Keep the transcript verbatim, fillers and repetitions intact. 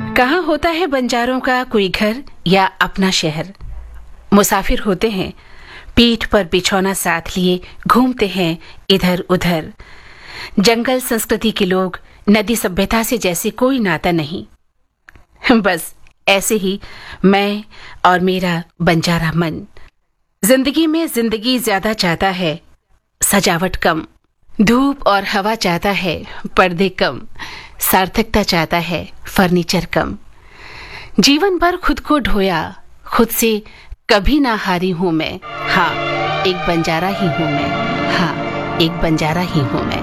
कहाँ होता है बंजारों का कोई घर या अपना शहर। मुसाफिर होते हैं, पीठ पर बिछौना साथ लिए घूमते हैं इधर उधर। जंगल संस्कृति के लोग, नदी सभ्यता से जैसे कोई नाता नहीं। बस ऐसे ही मैं और मेरा बंजारा मन जिंदगी में जिंदगी ज्यादा चाहता है, सजावट कम। धूप और हवा चाहता है, पर्दे कम। सार्थकता चाहता है, फर्नीचर कम। जीवन भर खुद को ढोया, खुद से कभी ना हारी हूं मैं। हाँ, एक बंजारा ही हूं मैं। हाँ, एक बंजारा ही हूं मैं।